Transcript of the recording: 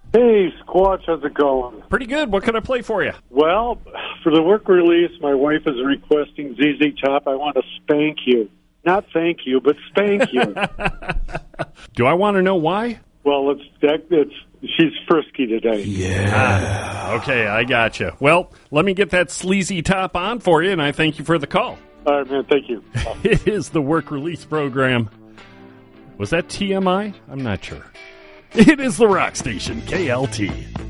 Hey, Squatch, how's it going? Pretty good. What can I play for you? Well, for the work release, my wife is requesting ZZ Top. I want to spank you. Not thank you, but spank you. Do I want to know why? Well, she's frisky today. Yeah. Okay, I gotcha. Well, let me get that sleazy top on for you, and I thank you for the call. All right, man, thank you. It is the work release program. Was that TMI? I'm not sure. It is the Rock Station, KLT.